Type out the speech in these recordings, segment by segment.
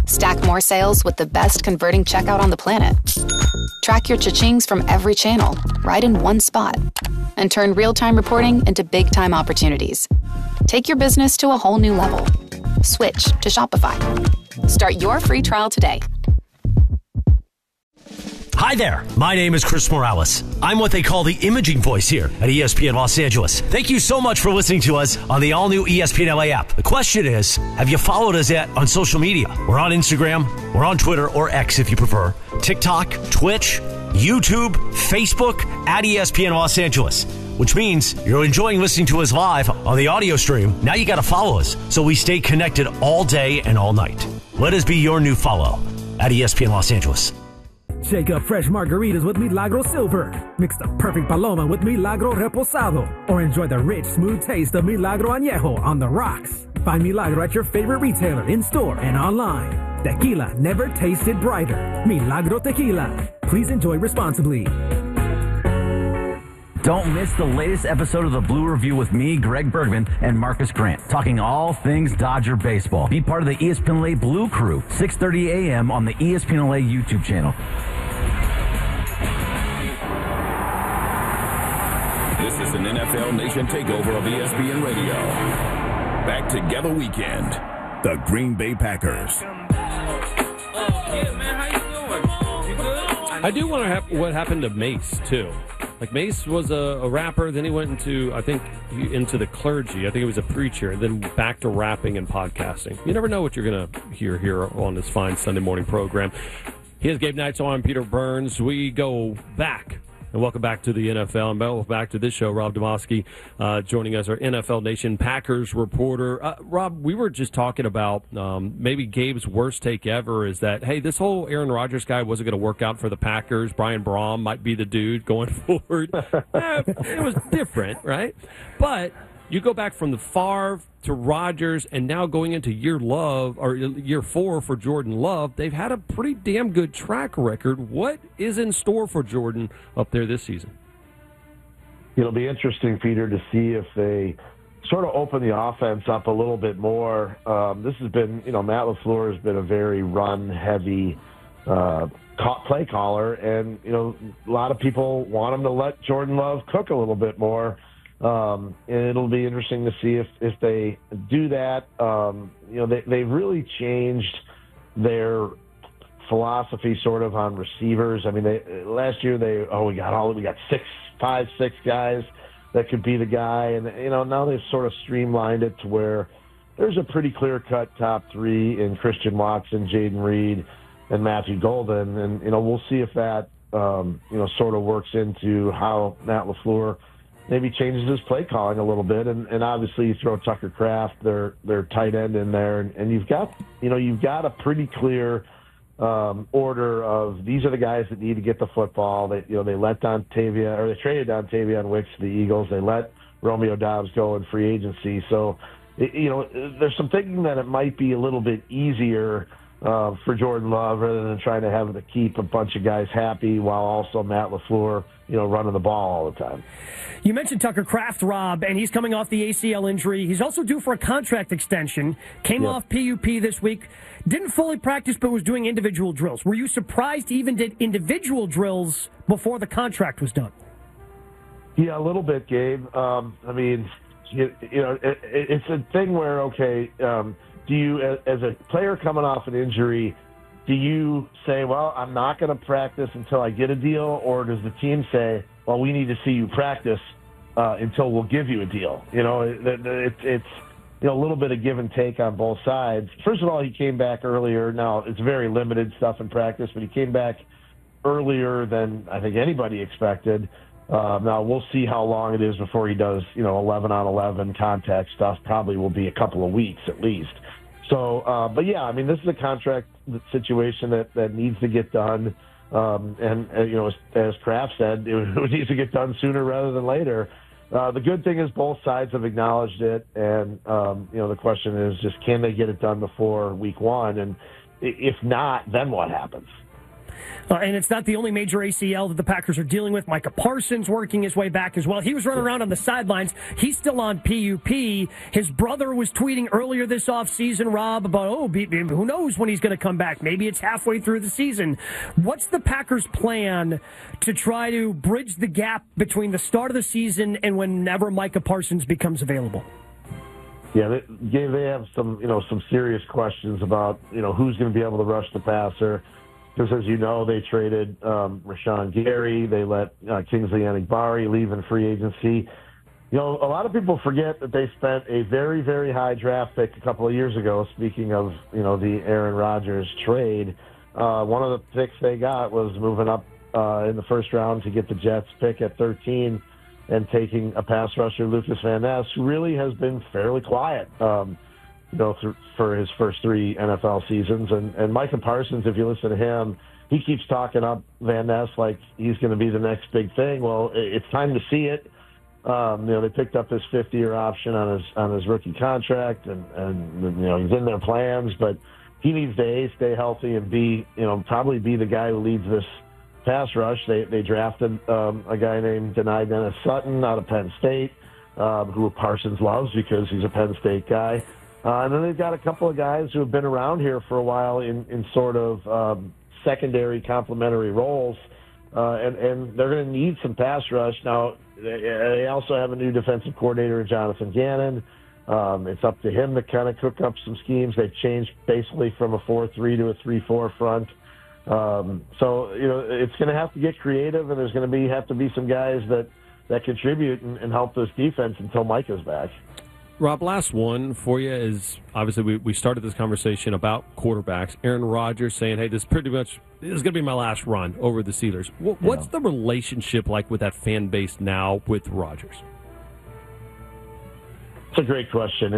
Stack more sales with the best converting checkout on the planet. Track your cha-chings from every channel, right in one spot. And turn real-time reporting into big-time opportunities. Take your business to a whole new level. Switch to Shopify. Start your free trial today. Hi there, my name is Chris Morales. I'm what they call the imaging voice here at ESPN Los Angeles. Thank you so much for listening to us on the all-new ESPN LA app. The question is, have you followed us yet on social media? We're on Instagram, we're on Twitter, or X if you prefer, TikTok, Twitch, YouTube, Facebook, at ESPN Los Angeles. Which means you're enjoying listening to us live on the audio stream. Now you got to follow us so we stay connected all day and all night. Let us be your new follow at ESPN Los Angeles. Shake up fresh margaritas with Milagro Silver. Mix the perfect paloma with Milagro Reposado. Or enjoy the rich, smooth taste of Milagro Añejo on the rocks. Find Milagro at your favorite retailer, in-store and online. Tequila never tasted brighter. Milagro Tequila. Please enjoy responsibly. Don't miss the latest episode of the Blue Review with me, Greg Bergman, and Marcus Grant, talking all things Dodger baseball. Be part of the ESPN LA Blue Crew, 6:30 a.m. on the ESPN LA YouTube channel. This is an NFL Nation takeover of ESPN Radio. Back Together Weekend. The Green Bay Packers. I do wonder what happened to Mace, too. Like, Mace was a rapper, then he went into, I think, into the clergy. I think he was a preacher, and then back to rapping and podcasting. You never know what you're going to hear here on this fine Sunday morning program. Here's Gabe Knights on Peter Burns. We go back. And welcome back to the NFL. And welcome back to this show. Rob Demoski joining us, our NFL Nation Packers reporter. Rob, we were just talking about maybe Gabe's worst take ever is that, hey, this whole Aaron Rodgers guy wasn't going to work out for the Packers. Brian Braum might be the dude going forward. It was different, right? But you go back from the Favre to Rodgers, and now going into year 4 for Jordan Love, they've had a pretty damn good track record. What is in store for Jordan up there this season? It'll be interesting, Peter, to see if they sort of open the offense up a little bit more. This has been, Matt LaFleur has been a very run-heavy play caller, and, a lot of people want him to let Jordan Love cook a little bit more. And it'll be interesting to see if they do that. They've really changed their philosophy sort of on receivers. I mean, last year we got 5, 6 guys that could be the guy, and now they've sort of streamlined it to where there's a pretty clear-cut top 3 in Christian Watson, Jaden Reed, and Matthew Golden, and we'll see if that sort of works into how Matt LaFleur maybe changes his play calling a little bit, and obviously you throw Tucker Kraft, their tight end, in there, and you've got a pretty clear order of these are the guys that need to get the football. They let Dontavia, or they traded Dontavia Wicks to the Eagles. They let Romeo Doubs go in free agency. So there's some thinking that it might be a little bit easier for Jordan Love rather than trying to have to keep a bunch of guys happy while also Matt LaFleur running the ball all the time. You mentioned Tucker Kraft, Rob, and he's coming off the ACL injury. He's also due for a contract extension. Came off PUP this week. Didn't fully practice, but was doing individual drills. Were you surprised he even did individual drills before the contract was done? Yeah, a little bit, Gabe. I mean, it's a thing where, okay, do you, as a player coming off an injury, do you say, well, I'm not going to practice until I get a deal, or does the team say, well, we need to see you practice until we'll give you a deal? It's a little bit of give and take on both sides. First of all, he came back earlier. Now, it's very limited stuff in practice, but he came back earlier than I think anybody expected. Now, we'll see how long it is before he does, 11-on-11 contact stuff. Probably will be a couple of weeks at least. So, but yeah, I mean, this is a contract situation that needs to get done. As Kraft said, it needs to get done sooner rather than later. The good thing is both sides have acknowledged it, and the question is just, can they get it done before week 1? And if not, then what happens? And it's not the only major ACL that the Packers are dealing with. Micah Parsons working his way back as well. He was running around on the sidelines. He's still on PUP. His brother was tweeting earlier this offseason, Rob, about, who knows when he's going to come back. Maybe it's halfway through the season. What's the Packers' plan to try to bridge the gap between the start of the season and whenever Micah Parsons becomes available? Yeah, they have some serious questions about, who's going to be able to rush the passer. Because, as you know, they traded Rashawn Gary. They let Kingsley Enagbare leave in free agency. A lot of people forget that they spent a very, very high draft pick a couple of years ago. Speaking of, the Aaron Rodgers trade, one of the picks they got was moving up in the first round to get the Jets pick at 13 and taking a pass rusher, Lucas Van Ness, who really has been fairly quiet. For his first 3 NFL seasons. And Micah Parsons, if you listen to him, he keeps talking up Van Ness like he's going to be the next big thing. Well, it's time to see it. They picked up his 5th-year option on his rookie contract, and he's in their plans, but he needs to A, stay healthy, and B, probably be the guy who leads this pass rush. They drafted a guy named Denai Dennis Sutton out of Penn State, who Parsons loves because he's a Penn State guy. And then they've got a couple of guys who have been around here for a while in sort of secondary complementary roles, and they're going to need some pass rush. Now, they also have a new defensive coordinator, Jonathan Gannon. It's up to him to kind of cook up some schemes. They've changed basically from a 4-3 to a 3-4 front. So, it's going to have to get creative, and there's going to have to be some guys that contribute and help this defense until Micah's back. Rob, last one for you is, obviously, we started this conversation about quarterbacks. Aaron Rodgers saying, hey, this is going to be my last run over the Steelers. What's the relationship like with that fan base now with Rodgers? It's a great question.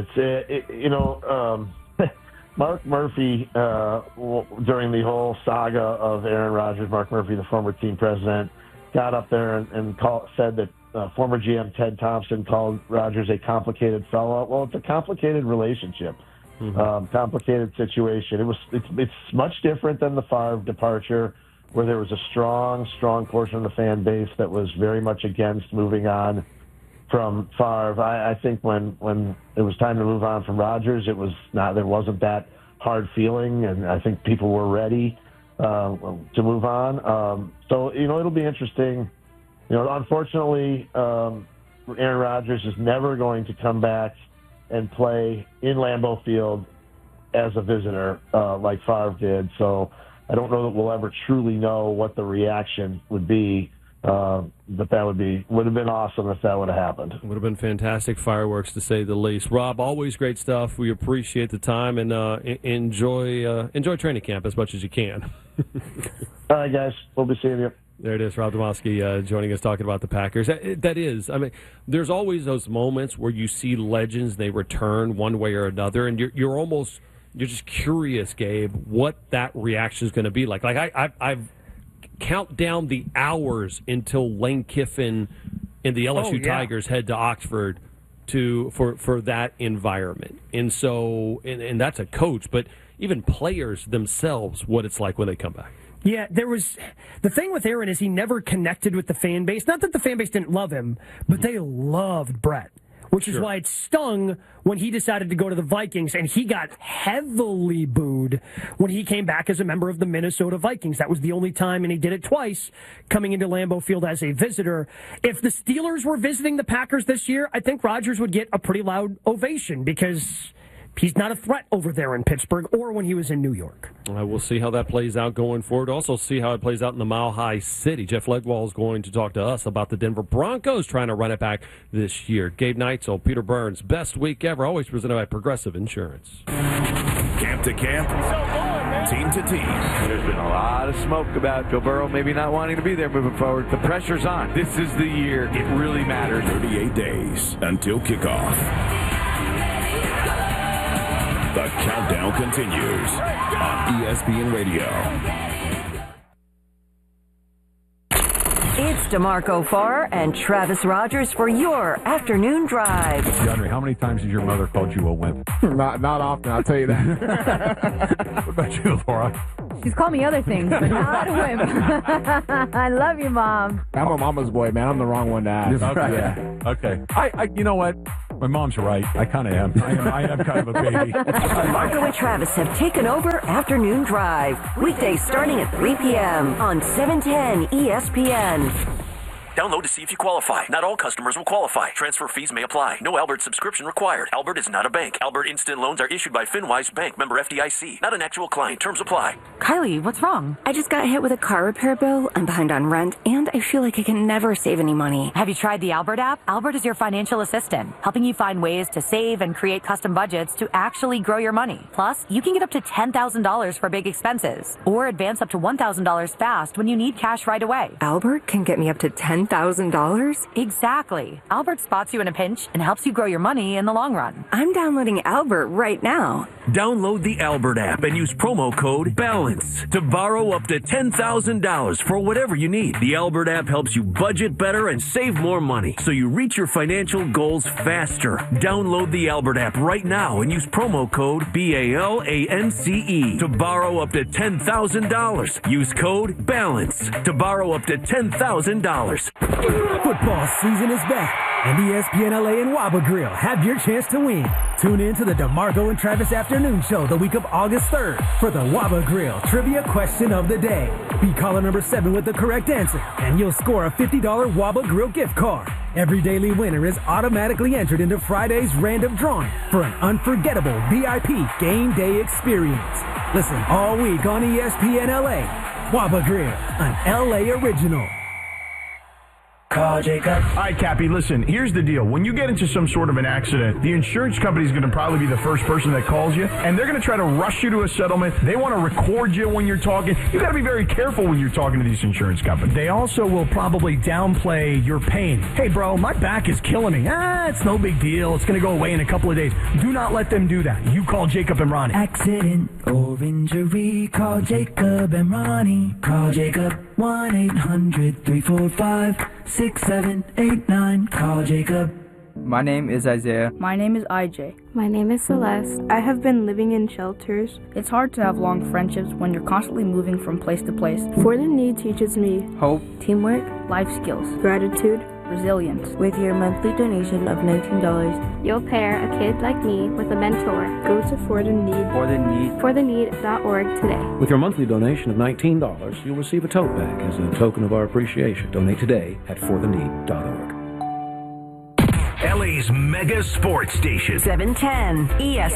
Mark Murphy, during the whole saga of Aaron Rodgers, Mark Murphy, the former team president, got up there and said that former GM Ted Thompson called Rodgers a complicated fellow. Well, it's a complicated relationship, complicated situation. It's much different than the Favre departure, where there was a strong portion of the fan base that was very much against moving on from Favre. I think when it was time to move on from Rodgers, there wasn't that hard feeling, and I think people were ready to move on. So it'll be interesting. Unfortunately, Aaron Rodgers is never going to come back and play in Lambeau Field as a visitor like Favre did. So I don't know that we'll ever truly know what the reaction would be. But that would have been awesome if that would have happened. Would have been fantastic fireworks, to say the least. Rob, always great stuff. We appreciate the time, and enjoy training camp as much as you can. All right, guys. We'll be seeing you. There it is, Rob Demovsky joining us, talking about the Packers. That is, there's always those moments where you see legends, they return one way or another, and you're just curious, Gabe, what that reaction is going to be like. Like I've count down the hours until Lane Kiffin and the LSU Tigers head to Oxford for that environment, and so and that's a coach, but even players themselves, what it's like when they come back. Yeah, the thing with Aaron is he never connected with the fan base. Not that the fan base didn't love him, but they loved Brett, which is why it stung when he decided to go to the Vikings, and he got heavily booed when he came back as a member of the Minnesota Vikings. That was the only time, and he did it twice, coming into Lambeau Field as a visitor. If the Steelers were visiting the Packers this year, I think Rodgers would get a pretty loud ovation because he's not a threat over there in Pittsburgh or when he was in New York. We'll see how that plays out going forward. Also see how it plays out in the Mile High City. Jeff Legwall is going to talk to us about the Denver Broncos trying to run it back this year. Gabe Neitzel, Peter Burns, best week ever, always presented by Progressive Insurance. Camp to camp, team to team. There's been a lot of smoke about Joe Burrow maybe not wanting to be there moving forward. The pressure's on. This is the year it really matters. 38 days until kickoff. The countdown continues on ESPN Radio. It's DeMarco Farr and Travis Rogers for your afternoon drive. DeAndre, how many times has your mother called you a wimp? Not often, I'll tell you that. What about you, Laura? She's called me other things, but not a wimp. I love you, Mom. I'm a mama's boy, man. I'm the wrong one to ask. Okay. Yeah. Okay. I you know what? My mom's right. I kind of am. I am kind of a baby. Marco and Travis have taken over Afternoon Drive. Weekdays starting at 3 p.m. on 710 ESPN. Download to see if you qualify. Not all customers will qualify. Transfer fees may apply. No Albert subscription required. Albert is not a bank. Albert Instant Loans are issued by FinWise Bank, member FDIC. Not an actual client. Terms apply. Kylie, what's wrong? I just got hit with a car repair bill. I'm behind on rent, and I feel like I can never save any money. Have you tried the Albert app? Albert is your financial assistant, helping you find ways to save and create custom budgets to actually grow your money. Plus, you can get up to $10,000 for big expenses, or advance up to $1,000 fast when you need cash right away. Albert can get me up to $10,000? Exactly. Albert spots you in a pinch and helps you grow your money in the long run. I'm downloading Albert right now. Download the Albert app and use promo code BALANCE to borrow up to $10,000 for whatever you need. The Albert app helps you budget better and save more money so you reach your financial goals faster. Download the Albert app right now and use promo code BALANCE to borrow up to $10,000. Use code BALANCE to borrow up to $10,000. Football season is back, and ESPN LA and Waba Grill have your chance to win. Tune in to the DeMarco and Travis Afternoon Show the week of August 3rd for the Waba Grill Trivia Question of the Day. Be caller number 7 with the correct answer, and you'll score a $50 Waba Grill gift card. Every daily winner is automatically entered into Friday's random drawing for an unforgettable VIP game day experience. Listen all week on ESPN LA. Waba Grill, an LA original. Call Jacob. All right, Cappy, listen, here's the deal. When you get into some sort of an accident, the insurance company is going to probably be the first person that calls you, and they're going to try to rush you to a settlement. They want to record you when you're talking. You got to be very careful when you're talking to these insurance companies. They also will probably downplay your pain. Hey, bro, my back is killing me. It's no big deal. It's going to go away in a couple of days. Do not let them do that. You call Jacob and Ronnie. Accident or injury, call Jacob and Ronnie. Call Jacob 1-800-345-6789. Call Jacob. My name is Isaiah. My name is IJ. My name is Celeste. I have been living in shelters. It's hard to have long friendships when you're constantly moving from place to place. For the Need teaches me hope, teamwork, life skills, gratitude, resilience. With your monthly donation of $19, you'll pair a kid like me with a mentor. Go to fortheneed.org today. With your monthly donation of $19, you'll receive a tote bag as a token of our appreciation. Donate today at fortheneed.org. LA's mega sports station. 710 ESPN.